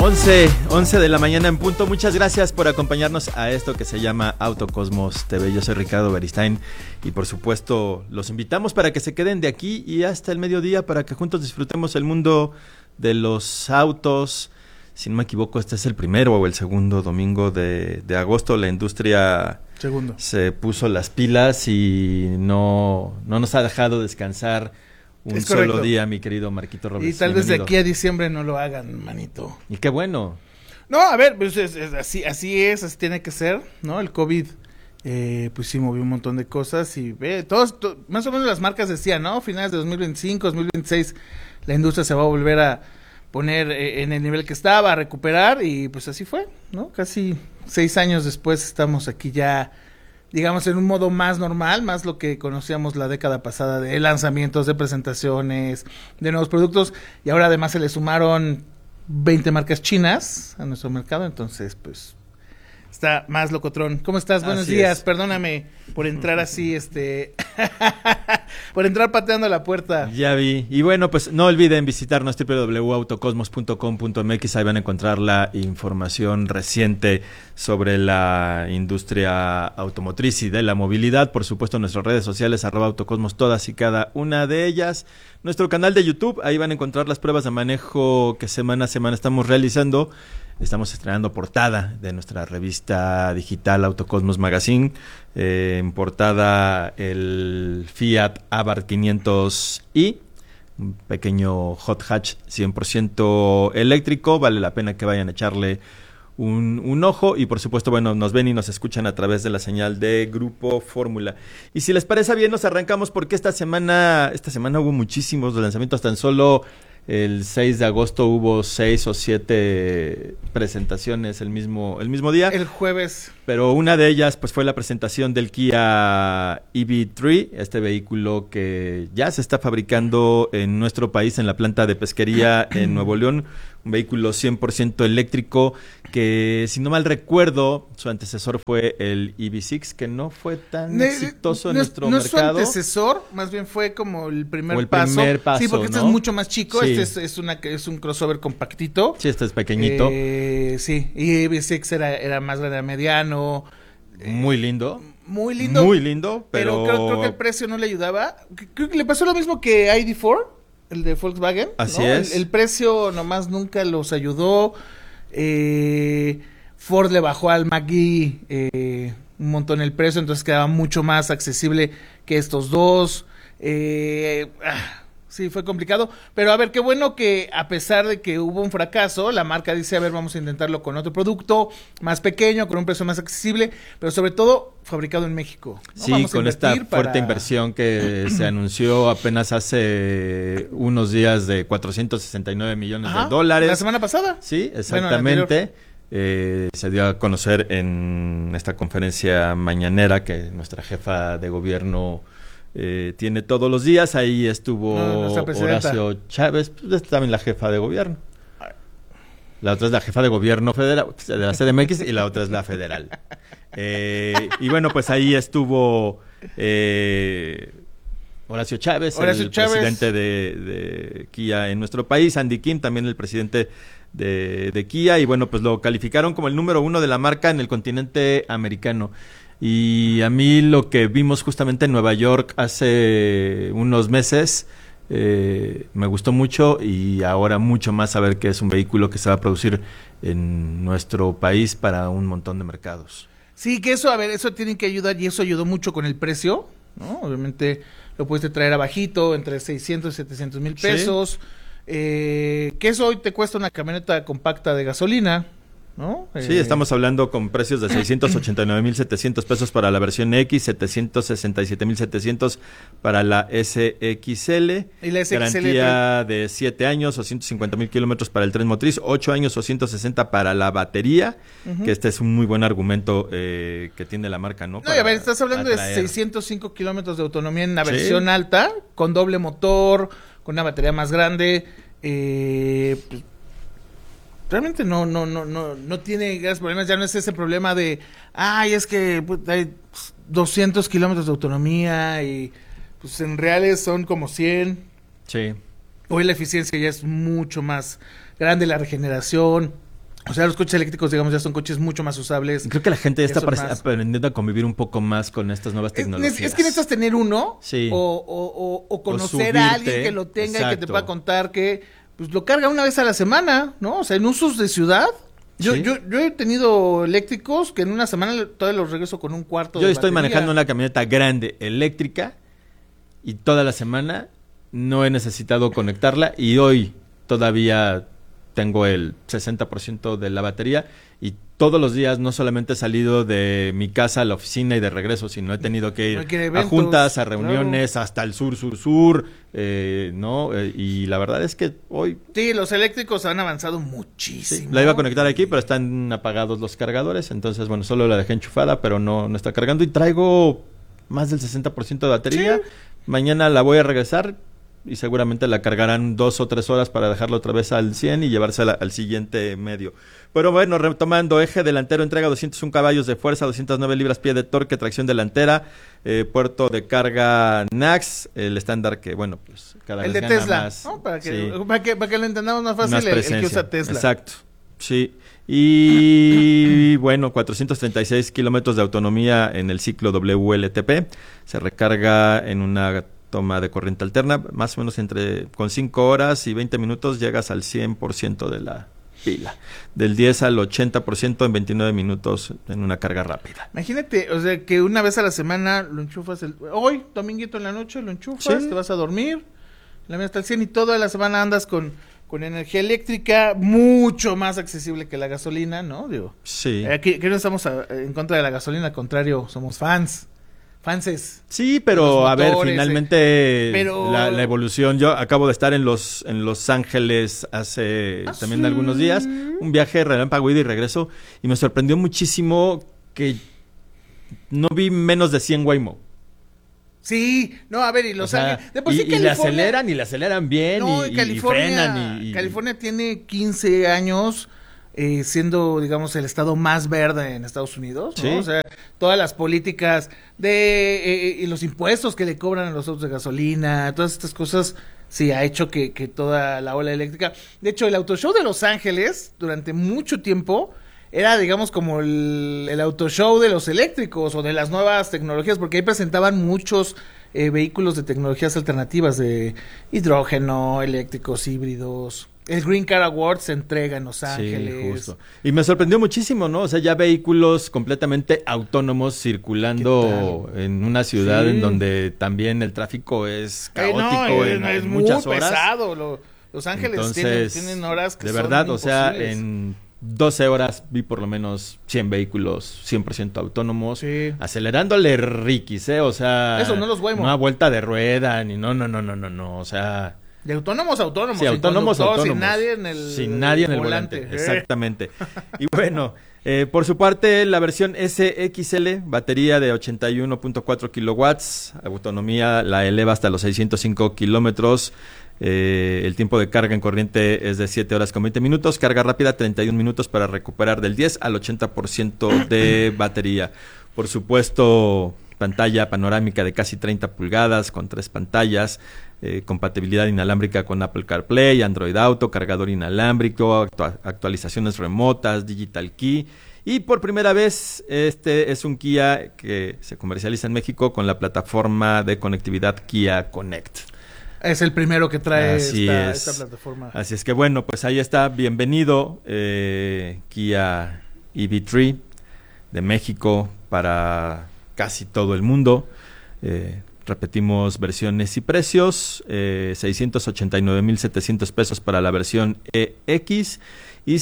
11 de la mañana en punto. Muchas gracias por acompañarnos a esto que se llama Autocosmos TV. Yo soy Ricardo Beristain y por supuesto los invitamos para que se queden de aquí y hasta el mediodía para que juntos disfrutemos el mundo de los autos. Si no me equivoco, este es el primero o el segundo domingo de agosto. La industria se puso las pilas y no nos ha dejado descansar un solo día, mi querido Marquito Robles. Y tal vez de aquí a diciembre no lo hagan, manito. Y qué bueno. No, a ver, pues así tiene que ser, ¿no? El COVID, pues sí movió un montón de cosas y más o menos las marcas decían, ¿no? Finales de 2025, 2026, la industria se va a volver a poner en el nivel que estaba, a recuperar, y pues así fue, ¿no? Casi 6 años después estamos aquí ya, digamos, en un modo más normal, más lo que conocíamos la década pasada de lanzamientos, de presentaciones, de nuevos productos, y ahora además se le sumaron 20 marcas chinas a nuestro mercado, entonces pues está más locotrón. ¿Cómo estás? Buenos días, perdóname por entrar así, por entrar pateando la puerta. Ya vi. Y bueno, pues no olviden visitarnos www.autocosmos.com.mx. Ahí van a encontrar la información reciente sobre la industria automotriz y de la movilidad. Por supuesto, nuestras redes sociales, @autocosmos, todas y cada una de ellas. Nuestro canal de YouTube, ahí van a encontrar las pruebas de manejo que semana a semana estamos realizando. Estamos estrenando portada de nuestra revista digital Autocosmos Magazine. En portada el Fiat Abarth 500i, un pequeño hot hatch 100% eléctrico. Vale la pena que vayan a echarle un ojo. Y por supuesto, bueno, nos ven y nos escuchan a través de la señal de Grupo Fórmula. Y si les parece bien, nos arrancamos porque esta semana hubo muchísimos lanzamientos. Tan solo el 6 de agosto hubo 6 o 7 presentaciones el mismo día. El jueves. Pero una de ellas pues fue la presentación del Kia EV3, este vehículo que ya se está fabricando en nuestro país en la planta de pesquería en Nuevo León. Un vehículo 100% eléctrico que, si no mal recuerdo, su antecesor fue el EV6, que no fue tan exitoso en nuestro mercado. No es su antecesor, más bien fue como el primer paso. Sí, porque este es mucho más chico, sí. Este es un crossover compactito. Sí, este es pequeñito. Sí, y EV6 era más grande, era mediano. Muy lindo. Muy lindo, pero creo que el precio no le ayudaba. Creo que le pasó lo mismo que ID4. El de Volkswagen. Así ¿no? es. El precio nomás nunca los ayudó. Ford le bajó al Mach-E un montón el precio, entonces quedaba mucho más accesible que estos dos. Sí, fue complicado. Pero a ver, qué bueno que a pesar de que hubo un fracaso, la marca dice, a ver, vamos a intentarlo con otro producto más pequeño, con un precio más accesible, pero sobre todo fabricado en México, ¿no? Sí, con esta fuerte inversión que se anunció apenas hace unos días de 469 millones de dólares. ¿La semana pasada? Sí, exactamente. Se dio a conocer en esta conferencia mañanera que nuestra jefa de gobierno tiene todos los días. Ahí estuvo Horacio Chávez, pues, también la jefa de gobierno. La otra es la jefa de gobierno federal de la CDMX y la otra es la federal. Y bueno, pues ahí estuvo Horacio Chávez, presidente de Kia en nuestro país, Andy Kim, también el presidente de Kia, y bueno, pues lo calificaron como el número 1 de la marca en el continente americano. Y a mí lo que vimos justamente en Nueva York hace unos meses me gustó mucho, y ahora mucho más saber que es un vehículo que se va a producir en nuestro país para un montón de mercados. Sí, que eso tiene que ayudar, y eso ayudó mucho con el precio, ¿no? Obviamente lo puedes traer abajito, entre 600 y 700 mil pesos, que eso hoy te cuesta una camioneta compacta de gasolina, ¿no? Sí, estamos hablando con precios de 689,700 pesos para la versión X, 767,700 para la SXL. ¿Y la SXL? Garantía de 7 años o 150,000 kilómetros para el tren motriz, 8 años o 160 para la batería, que este es un muy buen argumento que tiene la marca, ¿no? No, a ver, estás hablando de 605 kilómetros de autonomía en la versión alta, con doble motor, con una batería más grande, pues, realmente no tiene grandes problemas. Ya no es ese problema de es que pues, hay 200 kilómetros de autonomía y pues en reales son como 100. Sí. Hoy la eficiencia ya es mucho más grande, la regeneración. O sea, los coches eléctricos, digamos, ya son coches mucho más usables. Creo que la gente ya está más... aprendiendo a convivir un poco más con estas nuevas tecnologías. Es que necesitas tener uno, sí, o conocer a alguien que lo tenga, exacto, y que te pueda contar que pues lo carga una vez a la semana, ¿no? O sea, en usos de ciudad. Yo he tenido eléctricos que en una semana todavía los regreso con un cuarto de Yo estoy batería. manejando una camioneta grande eléctrica y toda la semana no he necesitado conectarla y hoy todavía tengo el 60% de la batería y todos los días no solamente he salido de mi casa a la oficina y de regreso, sino he tenido que ir a juntas, a reuniones, claro, hasta el sur, ¿no? Y la verdad es que hoy... Sí, los eléctricos han avanzado muchísimo. Sí, la iba a conectar aquí, pero están apagados los cargadores, entonces, bueno, solo la dejé enchufada, pero no está cargando y traigo más del 60% de batería. Sí. Mañana la voy a regresar y seguramente la cargarán 2 o 3 horas para dejarla otra vez al 100 y llevársela al siguiente medio. Pero bueno, retomando, eje delantero entrega 201 caballos de fuerza, 209 libras-pie de torque, tracción delantera, puerto de carga NACS, el estándar que, bueno, pues cada el vez de gana Tesla, más. ¿no? Para que lo entendamos más fácil, más el que usa Tesla. Exacto, sí. Y bueno, 436 kilómetros de autonomía en el ciclo WLTP, se recarga en una toma de corriente alterna, más o menos con 5 horas y 20 minutos llegas al 100% de la pila. Del 10 al 80% en 29 minutos en una carga rápida. Imagínate, o sea, que una vez a la semana lo enchufas, hoy, dominguito en la noche, lo enchufas, ¿sí? Te vas a dormir, la mía está al 100 y toda la semana andas con energía eléctrica mucho más accesible que la gasolina, ¿no? Digo, sí. Aquí no estamos en contra de la gasolina, al contrario, somos fanses. Sí, pero motores, a ver, finalmente la evolución. Yo acabo de estar en Los Ángeles hace también algunos días, un viaje relámpago ida y regreso, y me sorprendió muchísimo que no vi menos de 100 Waymo. Sí, no, a ver, y Los Ángeles... De por sí California, y le aceleran bien, no, y frenan. California tiene 15 años... siendo, digamos, el estado más verde en Estados Unidos, ¿no? Sí. O sea, todas las políticas y los impuestos que le cobran a los autos de gasolina, todas estas cosas, sí, ha hecho que toda la ola eléctrica... De hecho, el Auto Show de Los Ángeles, durante mucho tiempo, era, digamos, como el Auto Show de los eléctricos o de las nuevas tecnologías, porque ahí presentaban muchos vehículos de tecnologías alternativas, de hidrógeno, eléctricos, híbridos... El Green Car Award se entrega en Los Ángeles. Sí, justo. Y me sorprendió muchísimo, ¿no? O sea, ya vehículos completamente autónomos circulando en una ciudad en donde también el tráfico es caótico en muchas muy horas. Pesado. Los Ángeles entonces, tienen horas que de verdad, son o sea, imposibles. en 12 horas vi por lo menos 100 vehículos 100% autónomos, sí, acelerándole riquis, o sea, eso no los Waymo. Una vuelta de rueda, ni no, o sea... De autónomos, sí, autónomos. Sin nadie en el volante. Exactamente. Y bueno, por su parte, la versión SXL, batería de 81.4 kilowatts, autonomía la eleva hasta los 605 kilómetros, el tiempo de carga en corriente es de 7 horas con 20 minutos, carga rápida 31 minutos para recuperar del 10 al 80% de batería. Por supuesto, pantalla panorámica de casi 30 pulgadas con 3 pantallas, compatibilidad inalámbrica con Apple CarPlay, Android Auto, cargador inalámbrico, actualizaciones remotas, Digital Key. Y por primera vez, este es un Kia que se comercializa en México con la plataforma de conectividad Kia Connect. Es el primero que trae esta plataforma. Así es que bueno, pues ahí está. Bienvenido, Kia EV3 de México para casi todo el mundo. Repetimos versiones y precios, 689,700 pesos para la versión EX y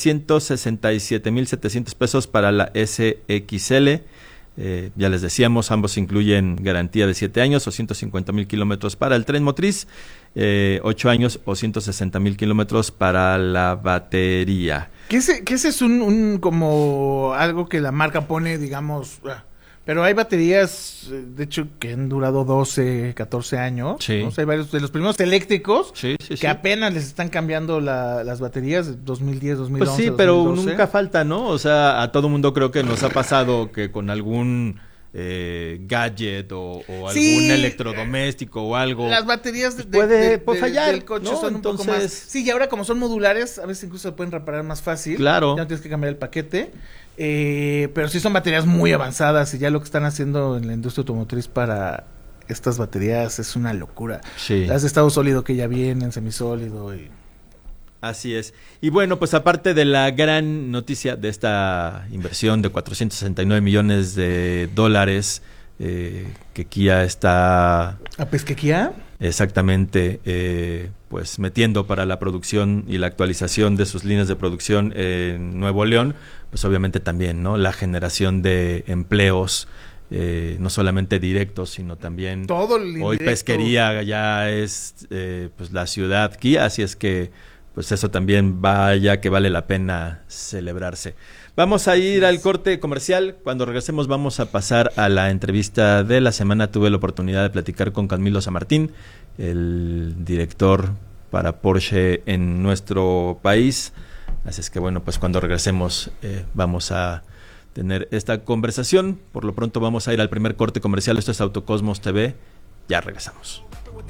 767,700 pesos para la SXL. Ya les decíamos, ambos incluyen garantía de 7 años o 150,000 kilómetros para el tren motriz, 8 años o 160,000 kilómetros para la batería. Que ese es un como algo que la marca pone, digamos... Pero hay baterías, de hecho, que han durado 12, 14 años. Sí. ¿no? O sea, hay varios de los primeros eléctricos que apenas les están cambiando las baterías, 2010, 2011, Pues sí, pero 2012. nunca falta, ¿no? O sea, a todo mundo creo que nos ha pasado que con algún gadget o Sí, algún electrodoméstico o algo. Las baterías puede fallar, del coche ¿no? son un poco más. Sí, y ahora como son modulares, a veces incluso se pueden reparar más fácil. Claro. Ya no tienes que cambiar el paquete. Pero sí son baterías muy avanzadas y ya lo que están haciendo en la industria automotriz para estas baterías es una locura. Sí. Las de estado sólido que ya vienen, semisólido y... Así es. Y bueno, pues aparte de la gran noticia de esta inversión de 469 millones de dólares que Kia está... ¿A Pesquequía? Exactamente, pues metiendo para la producción y la actualización de sus líneas de producción en Nuevo León, pues obviamente también, ¿no? La generación de empleos, no solamente directos, sino también... Todo el hoy indirecto. Pesquería ya es pues la ciudad Kia, así es que pues eso también vaya que vale la pena celebrarse. Vamos a ir al corte comercial. Cuando regresemos vamos a pasar a la entrevista de la semana. Tuve la oportunidad de platicar con Camilo Samartín, el director para Porsche en nuestro país. Así es que bueno, pues cuando regresemos vamos a tener esta conversación. Por lo pronto vamos a ir al primer corte comercial. Esto es Autocosmos TV. Ya regresamos.